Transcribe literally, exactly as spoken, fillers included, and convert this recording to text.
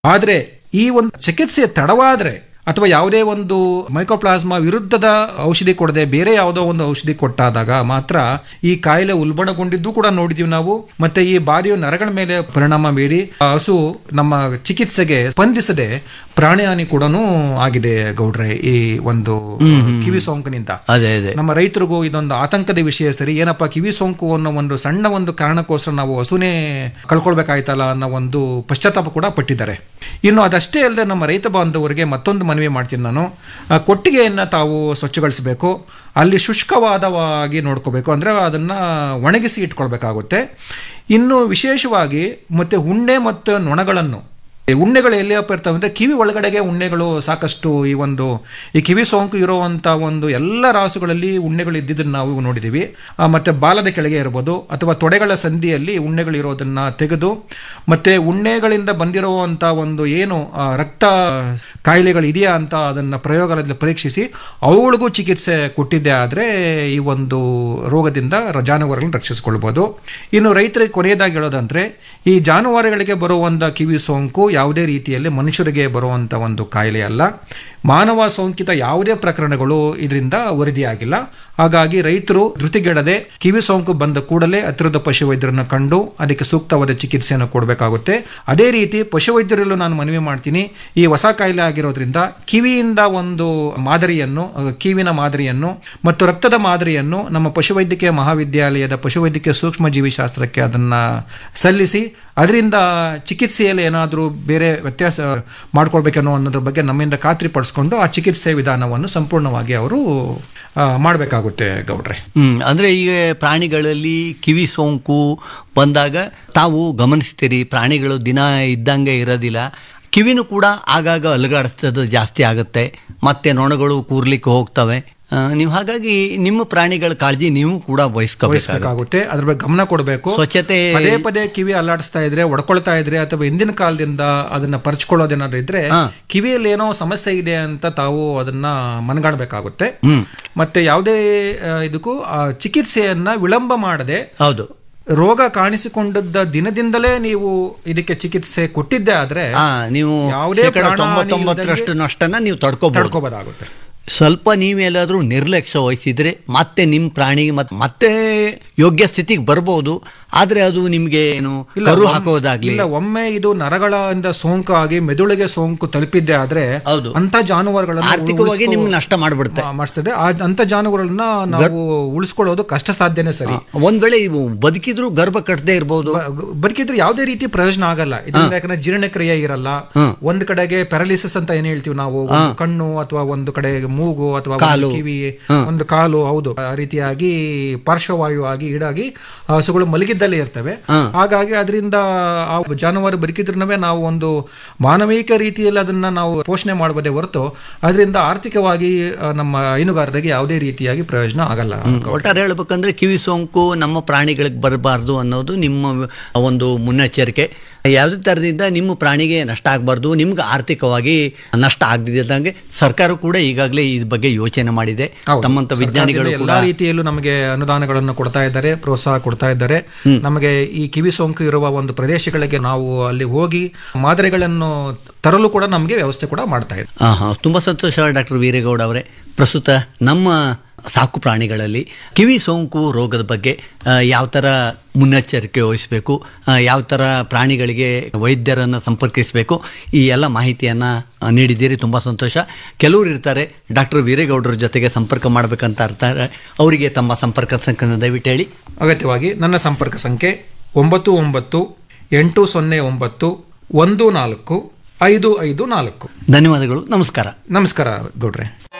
ಆದರೆ ಈ ಒಂದು ಚಿಕಿತ್ಸೆ ತಡವಾದ್ರೆ ಅಥವಾ ಯಾವುದೇ ಒಂದು ಮೈಕೋಪ್ಲಾಸ್ಮಾ ವಿರುದ್ಧದ ಔಷಧಿ ಕೊಡದೆ ಬೇರೆ ಯಾವುದೋ ಒಂದು ಔಷಧಿ ಕೊಟ್ಟಾದಾಗ ಮಾತ್ರ ಈ ಕಾಯಿಲೆ ಉಲ್ಬಣಗೊಂಡಿದ್ದು ಕೂಡ ನೋಡಿದೀವಿ ನಾವು. ಮತ್ತೆ ಈ ಬಾರಿಯು ನರಗಳ ಮೇಲೆ ಪರಿಣಾಮ ಬೀರಿ ಆ ಹಸು ನಮ್ಮ ಚಿಕಿತ್ಸೆಗೆ ಸ್ಪಂದಿಸದೆ ಪ್ರಾಣಹಾನಿ ಕೂಡ ಆಗಿದೆ ಗೌಡ್ರೆ. ಈ ಒಂದು ಕಿವಿ ಸೋಂಕಿನಿಂದ ನಮ್ಮ ರೈತರಿಗೂ ಇದೊಂದು ಆತಂಕದ ವಿಷಯ. ಸರಿ, ಏನಪ್ಪಾ ಕಿವಿ ಸೋಂಕು ಅನ್ನೋ ಒಂದು ಸಣ್ಣ ಒಂದು ಕಾರಣಕ್ಕೋಸ್ಕರ ನಾವು ಹಸುನೇ ಕಳ್ಕೊಳ್ಬೇಕಾಯ್ತಲ್ಲ ಅನ್ನೋ ಒಂದು ಪಶ್ಚಾತ್ತಾಪ ಕೂಡ ಪಟ್ಟಿದ್ದಾರೆ. ಇನ್ನು ಅದಷ್ಟೇ ಅಲ್ಲದೆ ನಮ್ಮ ರೈತ ಬಾಂಧವರಿಗೆ ಮತ್ತೊಂದು ಮನವಿ ಮಾಡ್ತೀನಿ ನಾನು. ಕೊಟ್ಟಿಗೆಯನ್ನು ತಾವು ಸ್ವಚ್ಛಗೊಳಿಸಬೇಕು, ಅಲ್ಲಿ ಶುಷ್ಕವಾದವಾಗಿ ನೋಡ್ಕೋಬೇಕು, ಅಂದರೆ ಅದನ್ನು ಒಣಗಿಸಿ ಇಟ್ಕೊಳ್ಬೇಕಾಗುತ್ತೆ. ಇನ್ನು ವಿಶೇಷವಾಗಿ ಮತ್ತೆ ಉಣ್ಣೆ ಮತ್ತು ನೊಣಗಳನ್ನು, ಉಣ್ಣೆಗಳು ಎಲ್ಲಿಯಪ್ಪ ಇರ್ತವೆ ಅಂದರೆ ಕಿವಿ ಒಳಗಡೆಗೆ ಉಣ್ಣೆಗಳು ಸಾಕಷ್ಟು ಈ ಒಂದು ಈ ಕಿವಿ ಸೋಂಕು ಇರುವಂಥ ಒಂದು ಎಲ್ಲ ರಾಸುಗಳಲ್ಲಿ ಉಣ್ಣೆಗಳು ಇದ್ದಿದ್ದನ್ನು ನಾವು ನೋಡಿದ್ದೀವಿ. ಮತ್ತು ಬಾಲದ ಕೆಳಗೆ ಇರ್ಬೋದು ಅಥವಾ ತೊಡೆಗಳ ಸಂಧಿಯಲ್ಲಿ ಉಣ್ಣೆಗಳು ಇರೋದನ್ನು ತೆಗೆದು ಮತ್ತು ಉಣ್ಣೆಗಳಿಂದ ಬಂದಿರುವಂಥ ಒಂದು ಏನು ರಕ್ತ ಕಾಯಿಲೆಗಳು ಇದೆಯಾ ಅಂತ ಅದನ್ನು ಪ್ರಯೋಗಗಳಲ್ಲಿ ಪರೀಕ್ಷಿಸಿ ಅವುಗಳಿಗೂ ಚಿಕಿತ್ಸೆ ಕೊಟ್ಟಿದ್ದೆ ಆದರೆ ಈ ಒಂದು ರೋಗದಿಂದ ಜಾನುವಾರುಗಳನ್ನು ರಕ್ಷಿಸಿಕೊಳ್ಬೋದು. ಇನ್ನು ರೈತರಿಗೆ ಕೊನೆಯದಾಗಿ ಹೇಳೋದಂದರೆ ಈ ಜಾನುವಾರುಗಳಿಗೆ ಬರುವಂಥ ಕಿವಿ ಸೋಂಕು ಯಾವುದೇ ರೀತಿಯಲ್ಲಿ ಮನುಷ್ಯರಿಗೆ ಬರುವಂಥ ಒಂದು ಕಾಯಿಲೆ ಅಲ್ಲ. ಮಾನವ ಸೋಂಕಿತ ಯಾವುದೇ ಪ್ರಕರಣಗಳು ಇದರಿಂದ ವರದಿಯಾಗಿಲ್ಲ. ಹಾಗಾಗಿ ರೈತರು ಧೃತಿಗೆಡದೆ ಕಿವಿ ಸೋಂಕು ಬಂದ ಕೂಡಲೇ ಹತ್ತಿರದ ಪಶುವೈದ್ಯರನ್ನು ಕಂಡು ಅದಕ್ಕೆ ಸೂಕ್ತವಾದ ಚಿಕಿತ್ಸೆಯನ್ನು ಕೊಡಬೇಕಾಗುತ್ತೆ. ಅದೇ ರೀತಿ ಪಶುವೈದ್ಯರಲ್ಲೂ ನಾನು ಮನವಿ ಮಾಡ್ತೀನಿ, ಈ ಹೊಸ ಕಾಯಿಲೆ ಆಗಿರೋದ್ರಿಂದ ಕಿವಿಯಿಂದ ಒಂದು ಮಾದರಿಯನ್ನು ಕಿವಿನ ಮಾದರಿಯನ್ನು ಮತ್ತು ರಕ್ತದ ಮಾದರಿಯನ್ನು ನಮ್ಮ ಪಶುವೈದ್ಯಕೀಯ ಮಹಾವಿದ್ಯಾಲಯದ ಪಶುವೈದ್ಯಕೀಯ ಸೂಕ್ಷ್ಮ ಜೀವಿಶಾಸ್ತ್ರಕ್ಕೆ ಅದನ್ನ ಸಲ್ಲಿಸಿ ಅದರಿಂದ ಚಿಕಿತ್ಸೆಯಲ್ಲಿ ಏನಾದರೂ ಬೇರೆ ವ್ಯತ್ಯಾಸ ಮಾಡ್ಕೊಳ್ಬೇಕನ್ನೋ ಅನ್ನೋದ್ರ ಬಗ್ಗೆ ನಮ್ಮಿಂದ ಖಾತ್ರಿ ಪಡಿಸ್ಕೊಂಡು ಆ ಚಿಕಿತ್ಸೆ ವಿಧಾನವನ್ನು ಸಂಪೂರ್ಣವಾಗಿ ಅವರು ಮಾಡಬೇಕಾಗುತ್ತೆ ಗೌಡ್ರೆ. ಹ್ಮ್ ಅಂದ್ರೆ ಈಗ ಪ್ರಾಣಿಗಳಲ್ಲಿ ಕಿವಿ ಸೋಂಕು ಬಂದಾಗ ತಾವು ಗಮನಿಸ್ತೀರಿ, ಪ್ರಾಣಿಗಳು ದಿನ ಇದ್ದಂಗೆ ಇರೋದಿಲ್ಲ, ಕಿವಿನೂ ಕೂಡ ಆಗಾಗ ಅಲುಗಾಡಿಸೋದು ಜಾಸ್ತಿ ಆಗುತ್ತೆ, ಮತ್ತೆ ನೊಣಗಳು ಕೂರ್ಲಿಕ್ಕೆ ಹೋಗ್ತವೆ. ನೀವು ಹಾಗಾಗಿ ನಿಮ್ಮ ಪ್ರಾಣಿಗಳ ಕಾಳಜಿ ನೀವು ಕೂಡ ವಹಿಸ್ಕೋಬೇಕಾಗುತ್ತೆ, ಅದ್ರ ಬಗ್ಗೆ ಗಮನ ಕೊಡಬೇಕು. ಸ್ವಚ್ಛತೆ ಪದೇ ಪದೇ ಕಿವಿ ಅಲ್ಲಾಡಿಸ್ತಾ ಇದ್ರೆ, ಒಡ್ಕೊಳ್ತಾ ಇದ್ರೆ ಅಥವಾ ಹಿಂದಿನ ಕಾಲದಿಂದ ಅದನ್ನ ಪರಚ್ಕೊಳ್ಳೋದೇನಾದ್ರು ಇದ್ರೆ ಕಿವಿಯಲ್ಲಿ ಏನೋ ಸಮಸ್ಯೆ ಇದೆ ಅಂತ ತಾವು ಅದನ್ನ ಮನಗಾಣಬೇಕಾಗುತ್ತೆ. ಮತ್ತೆ ಯಾವುದೇ ಇದಕ್ಕೂ ಚಿಕಿತ್ಸೆಯನ್ನ ವಿಳಂಬ ಮಾಡದೆ, ಹೌದು ರೋಗ ಕಾಣಿಸಿಕೊಂಡದ್ದ ದಿನದಿಂದಲೇ ನೀವು ಇದಕ್ಕೆ ಚಿಕಿತ್ಸೆ ಕೊಟ್ಟಿದ್ದೆ ಆದ್ರೆ ನೀವು ಯಾವುದೇ ತೊಂಬತ್ತೊಂಬತ್ತರಷ್ಟು ನಷ್ಟನ ನೀವು ತಡ್ಕೋಬಹುದಾಗುತ್ತೆ. ಸ್ವಲ್ಪ ನೀವೆಲ್ಲಾದ್ರೂ ನಿರ್ಲಕ್ಷ್ಯ ವಹಿಸಿದ್ರೆ ಮತ್ತೆ ನಿಮ್ಮ ಪ್ರಾಣಿಗೆ ಮತ್ತೆ ಮತ್ತೆ ಯೋಗ್ಯ ಸ್ಥಿತಿಗೆ ಬರ್ಬೋದು. ಆದ್ರೆ ಅದು ನಿಮ್ಗೆ ಏನು ಕರು ಹಾಕೋದಾಗ್ಲಿ ಇಲ್ಲ, ಒಮ್ಮೆ ಇದು ನರಗಳಿಂದ ಸೋಂಕು ಆಗಿ ಮೆದುಳಿಗೆ ಸೋಂಕು ತಲುಪಿದ್ದೆ ಆದ್ರೆ ಅಂತ ಜಾನುವಾರುಗಳನ್ನ ಆರ್ಥಿಕವಾಗಿ ನಿಮ್ಗೆ ನಷ್ಟ ಮಾಡ್ಬಿಡುತ್ತೆ ಮಾಡಿಸ್ತದೆ. ಅಂತ ಜಾನುವಾರುಗಳನ್ನ ನಾವು ಉಳಿಸ್ಕೊಳ್ಳೋದು ಕಷ್ಟ ಸಾಧ್ಯನೇ. ಸರಿ, ಒಂದ್ ವೇಳೆ ಇವು ಬದುಕಿದ್ರು ಗರ್ಭ ಕಟ್ಟದೆ ಇರಬಹುದು, ಬದುಕಿದ್ರು ಯಾವುದೇ ರೀತಿ ಪ್ರಯೋಜನ ಆಗಲ್ಲ ಇದರಿಂದ. ಯಾಕಂದ್ರೆ ಜೀರ್ಣಕ್ರಿಯೆ ಇರಲ್ಲ. ಒಂದ್ ಕಡೆಗೆ ಪ್ಯಾರಾಲಿಸಿಸ್ ಅಂತ ಏನ್ ಹೇಳ್ತೀವಿ ನಾವು, ಕಣ್ಣು ಅಥವಾ ಒಂದು ಕಡೆ ಮೂಗು ಅಥವಾ ಕಿವಿ, ಒಂದು ಕಾಲು, ಹೌದು, ಆ ರೀತಿಯಾಗಿ ಪಾರ್ಶ್ವವಾಯು ಆಗಿ ಈಡಾಗಿ ಹಸುಗಳು ಮಲಗಿದ್ದ ಇರ್ತವೆ. ಹಾಗಾಗಿ ಅದರಿಂದ ಆ ಜಾನುವಾರು ಬದುಕಿದ್ರೂ ನಾವು ಒಂದು ಮಾನವೀಕ ರೀತಿಯಲ್ಲಿ ಅದನ್ನ ನಾವು ಪೋಷಣೆ ಮಾಡಬಹುದೇ ಹೊರತು ಅದರಿಂದ ಆರ್ಥಿಕವಾಗಿ ನಮ್ಮ ಹೈನುಗಾರರಿಗೆ ಯಾವುದೇ ರೀತಿಯಾಗಿ ಪ್ರಯೋಜನ ಆಗಲ್ಲ. ಒಟ್ಟಾರೆ ಹೇಳ್ಬೇಕಂದ್ರೆ ಕಿವಿ ಸೋಂಕು ನಮ್ಮ ಪ್ರಾಣಿಗಳಿಗೆ ಬರಬಾರ್ದು ಅನ್ನೋದು ನಿಮ್ಮ ಒಂದು ಮುನ್ನೆಚ್ಚರಿಕೆ. ಯಾವುದೇ ತರದಿಂದ ನಿಮ್ಮ ಪ್ರಾಣಿಗೆ ನಷ್ಟ ಆಗಬಾರ್ದು, ನಿಮ್ಗೆ ಆರ್ಥಿಕವಾಗಿ ನಷ್ಟ ಆಗದಿದ್ದಂಗೆ ಸರ್ಕಾರ ಕೂಡ ಈಗಾಗಲೇ ಈ ಬಗ್ಗೆ ಯೋಚನೆ ಮಾಡಿದೆ. ತಮ್ಮಂತ ವಿಜ್ಞಾನಿಗಳು ಎಲ್ಲಾ ರೀತಿಯಲ್ಲೂ ನಮಗೆ ಅನುದಾನಗಳನ್ನು ಕೊಡ್ತಾ ಇದ್ದಾರೆ, ಪ್ರೋತ್ಸಾಹ ಕೊಡ್ತಾ ಇದ್ದಾರೆ. ನಮಗೆ ಈ ಕಿವಿ ಸೋಂಕು ಇರುವ ಒಂದು ಪ್ರದೇಶಗಳಿಗೆ ನಾವು ಅಲ್ಲಿ ಹೋಗಿ ಮಾದರಿಗಳನ್ನು ತರಲು ಕೂಡ ನಮಗೆ ವ್ಯವಸ್ಥೆ ಕೂಡ ಮಾಡ್ತಾ ಇದೆ. ಹಾ ಹಾ ತುಂಬಾ ಸಂತೋಷ ಡಾಕ್ಟರ್ ವೀರೇಗೌಡ ಅವರೇ. ಪ್ರಸ್ತುತ ನಮ್ಮ ಸಾಕು ಪ್ರಾಣಿಗಳಲ್ಲಿ ಕಿವಿ ಸೋಂಕು ರೋಗದ ಬಗ್ಗೆ ಯಾವ ಥರ ಮುನ್ನೆಚ್ಚರಿಕೆ ವಹಿಸಬೇಕು, ಯಾವ ಥರ ಪ್ರಾಣಿಗಳಿಗೆ ವೈದ್ಯರನ್ನು ಸಂಪರ್ಕಿಸಬೇಕು, ಈ ಎಲ್ಲ ಮಾಹಿತಿಯನ್ನು ನೀಡಿದ್ದೀರಿ. ತುಂಬ ಸಂತೋಷ. ಕೆಲವರು ಇರ್ತಾರೆ ಡಾಕ್ಟರ್ ವೀರೇಗೌಡರ ಜೊತೆಗೆ ಸಂಪರ್ಕ ಮಾಡಬೇಕಂತ ಇರ್ತಾರೆ, ಅವರಿಗೆ ತಮ್ಮ ಸಂಪರ್ಕ ಸಂಖ್ಯೆ ದಯವಿಟ್ಟು ಹೇಳಿ. ಅಗತ್ಯವಾಗಿ ನನ್ನ ಸಂಪರ್ಕ ಸಂಖ್ಯೆ ಒಂಬತ್ತು ಒಂಬತ್ತು ಎಂಟು ಸೊನ್ನೆ ಒಂಬತ್ತು ಒಂದು ನಾಲ್ಕು ಐದು ಐದು ನಾಲ್ಕು. ಧನ್ಯವಾದಗಳು. ನಮಸ್ಕಾರ. ನಮಸ್ಕಾರ ಗೌಡ್ರೆ.